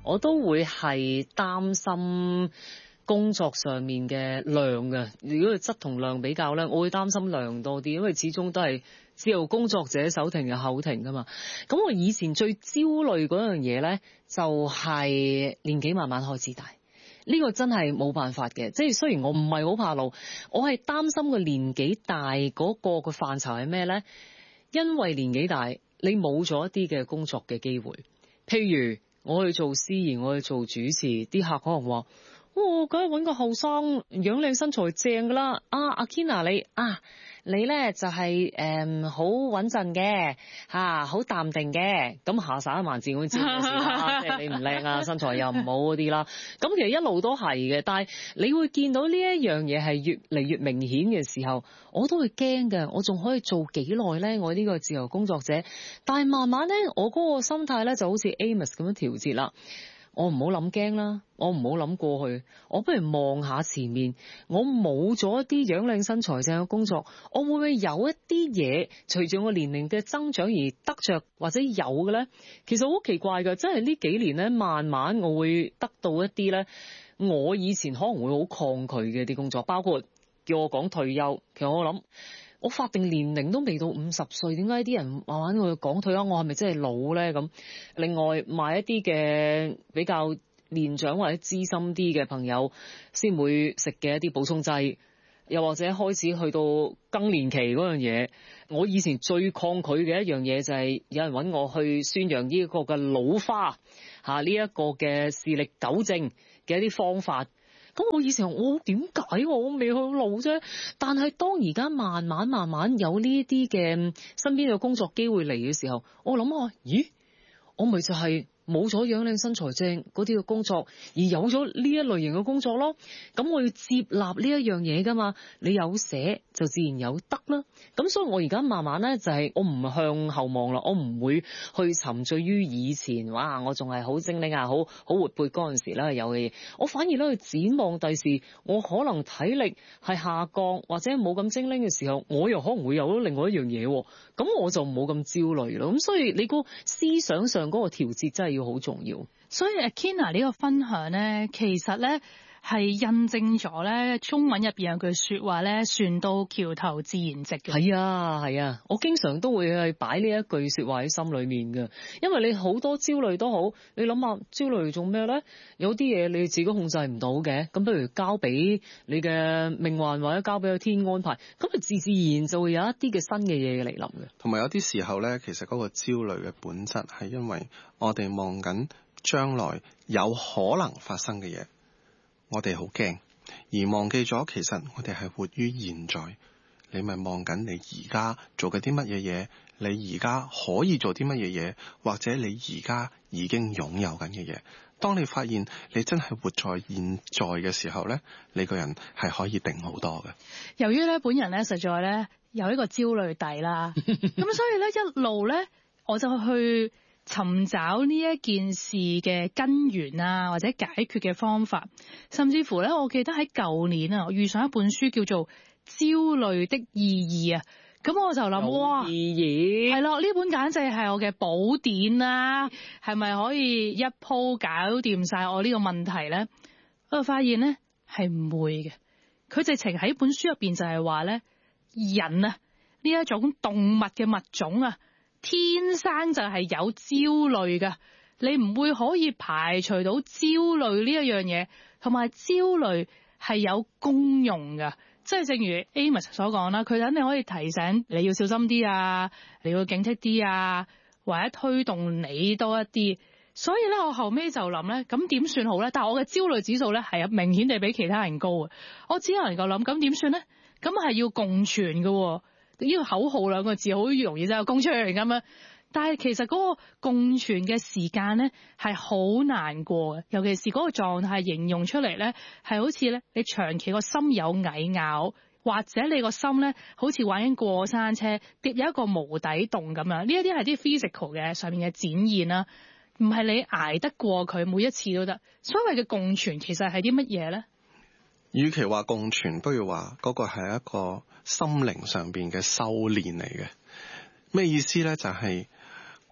我都會係擔心工作上面嘅量嘅。如果質同量比較咧，我會擔心量多啲，因為始終都係自由工作者手停又口停噶嘛。咁我以前最焦慮嗰樣嘢咧，就係年紀慢慢開始大。呢個真係冇辦法嘅，即係雖然我唔係好怕老，我係擔心個年紀大嗰個個範疇係咩咧？因為年紀大，你冇咗一啲嘅工作嘅機會。譬如我去做司儀，我去做主持，啲客可能話：梗係揾個後生樣靚身材正噶啦。阿 Kina 你咧就係好穩陣嘅嚇，好淡定嘅。咁下晒一萬字我知咩事啦，即係你唔靚啊，身材又唔好嗰啲啦。咁其實一路都係嘅，但係你會見到呢一樣嘢係越嚟越明顯嘅時候，我都會驚嘅。我仲可以做幾耐咧？我呢個自由工作者，但係慢慢咧，我嗰個心態咧就好似 Amos 咁樣調節啦。我唔好諗驚啦，我唔好諗過去，我不如望下前面。我冇咗一啲樣靚身材正嘅工作，我會唔會有一啲嘢隨住我年齡嘅增長而得着或者有嘅咧？其實好奇怪㗎，真係呢幾年咧，慢慢我會得到一啲咧，我以前可能會好抗拒嘅啲工作，包括叫我講退休。其實我諗，我法定年齡都未到50歲，點解啲人慢慢會講退休？我係咪真係老咧？咁另外買一啲嘅比較年長或者資深啲嘅朋友先會食嘅一啲補充劑，又或者開始去到更年期嗰樣嘢。我以前最抗拒嘅一樣嘢就係有人揾我去宣揚呢一個嘅老花嚇，呢一個嘅視力糾正嘅一啲方法。咁我以前我點解我未去老啫？但係當而家慢慢有呢啲嘅身邊嘅工作機會嚟嘅時候，我諗下，咦，我咪就係冇咗樣靚身材正嗰啲嘅工作，而有咗呢一類型嘅工作咯。咁我要接納呢一樣嘢噶嘛，你有捨就自然有得啦。咁所以我而家慢慢咧就係我唔向後望啦，我唔會去沉醉於以前哇我仲係好精靈啊，好活潑嗰陣時咧有嘅嘢，我反而咧去展望第時我可能體力係下降或者冇咁精靈嘅時候，我又可能會有咗另外一樣嘢，咁我就冇咁焦慮咯。咁所以你個思想上嗰個調節真係要好重要。 所以 Kina 呢個分享咧，其實咧係印證咗咧中文入邊有句說話咧，船到橋頭自然直嘅。 係啊，我經常都會去擺呢一句說話喺心裏面嘅，因為你好多焦慮都好，你諗下焦慮做咩咧？有啲嘢你自己控制唔到嘅，咁不如交俾你嘅命運或者交俾個天安排，咁啊自然就會有一啲嘅新嘅嘢嚟臨嘅。 同埋有啲時候咧，其實嗰個焦慮嘅本質係因為我哋望緊將來有可能發生嘅嘢，我哋好驚，而忘記咗其實我哋係活於現在。你咪望緊你而家做緊啲乜嘢嘢，你而家可以做啲乜嘢嘢，或者你而家已經擁有緊嘅嘢。當你發現你真係活在現在嘅時候呢，你個人係可以定好多嘅。 由於咧本人咧實在咧有一個焦慮底啦，咁所以咧一路咧我就去尋找呢一件事嘅根源啊，或者解決嘅方法，甚至乎咧，我記得喺舊年啊，我遇上一本書叫做《焦慮的意義》啊，咁我就諗哇， 意義係咯，呢本簡直係我嘅寶典啦，係咪可以一鋪搞掂晒我呢個問題咧？我就發現咧係唔會嘅，佢直情喺本書入邊就係話咧，人啊呢一種動物嘅物種啊，天生就係有焦慮噶，你唔會可以排除到焦慮呢一樣嘢，同埋焦慮係有功用噶，即係正如 Amos 所講啦，佢肯定可以提醒你要小心啲啊，你要警惕啲啊，或者推動你多一啲。所以咧，我後尾就諗咧，咁點算好咧？但係我嘅焦慮指數咧係明顯地比其他人高啊，我只能夠諗，咁點算咧？咁係要共存噶。呢個口號兩個字好容易就共存咁樣，但係其實嗰個共存嘅時間咧係好難過嘅，尤其是嗰個狀態形容出嚟咧係好似咧你長期個心有蟻咬，或者你個心咧好似玩緊過山車跌入一個無底洞咁樣，呢一啲係啲 physical 嘅上面嘅展現啦，唔係你捱得過佢每一次都得。所謂嘅共存其實係啲乜嘢咧？ 與其話共存，不如話嗰個係一個心靈上邊嘅修煉嚟嘅。咩意思呢？就係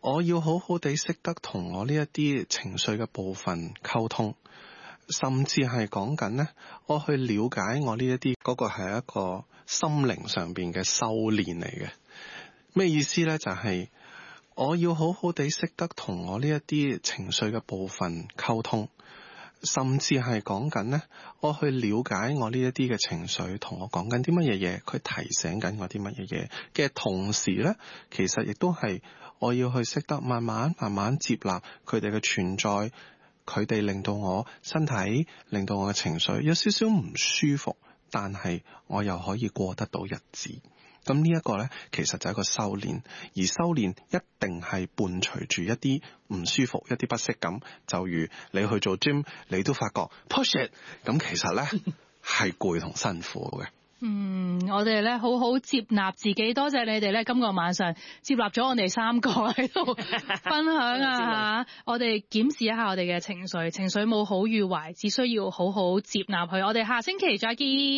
我要好好地識得同我呢一啲情緒嘅部分溝通，甚至係講緊呢，我去了解我呢一啲嗰個係一個心靈上邊嘅修煉嚟嘅。咩意思呢？就係我要好好地識得同我呢一啲情緒嘅部分溝通，甚至係講緊呢，我去了解我呢一啲嘅情緒同我講緊啲乜嘢嘢，佢提醒緊我啲乜嘢嘢嘅同時呢，其實亦都係我要去識得慢慢接納佢哋嘅存在，佢哋令到我身體，令到我嘅情緒有少少唔舒服，但係我又可以過得到日子。咁呢一個呢，其實就係一個修煉，而修煉一定係伴隨住一啲唔舒服、一啲不適感。就如你去做 gym， 你都發覺 push it， 咁其實呢係攰同辛苦嘅。 我哋咧好好接納自己，多謝你哋咧今個晚上接納咗我哋3個喺度分享啊我哋檢視一下我哋嘅情緒冇好與壞，只需要好好接納佢。我哋下星期再見。